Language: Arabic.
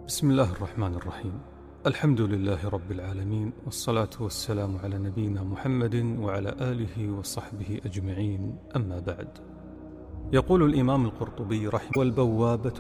بسم الله الرحمن الرحيم. الحمد لله رب العالمين، والصلاة والسلام على نبينا محمد وعلى آله وصحبه أجمعين، أما بعد. يقول الإمام القرطبي رحمه: والبوابة